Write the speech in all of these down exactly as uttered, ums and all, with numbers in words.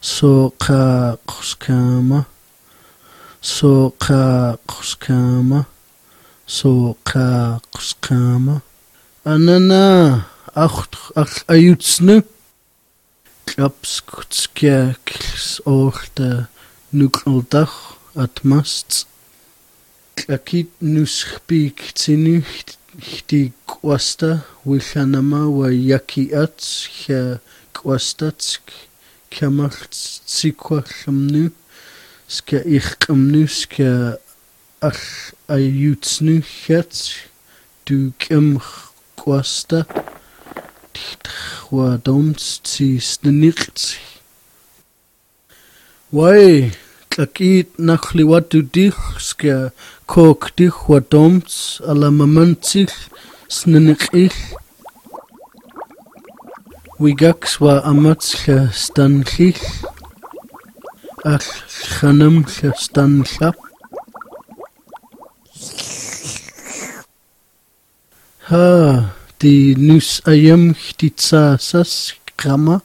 Soqaqskama, soqaqskama, soqaqskama. Anana acht ach ayutsnu. Klapskutskjaks orte nuklodach atmasts. Klakit nuskpik tinucht die kwasta wilhanama wa yakiats kja kwastatsk kjamachts tsikwalamnu ska ichkamnu ska ach ayutsnu kjats du kem kwasta wa doms tsi sniniqts wai klakit nakhliwatu dich ska kok dich wa doms ala mamantsich sniniqich wigax wa amatska stanchich ach khanam stanchap ha die nus ayam chtitsasas grama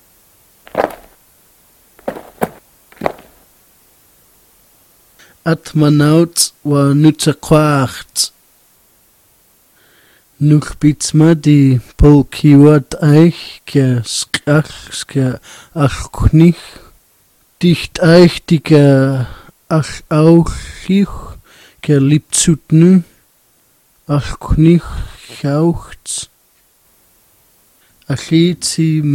atmanaut wa nutsaqwacht nukhbitsma di polkiwat eich ke skach ke achknich dicht eich die ke ach auchich ke liptsutnu achknich Chauchts, achitzi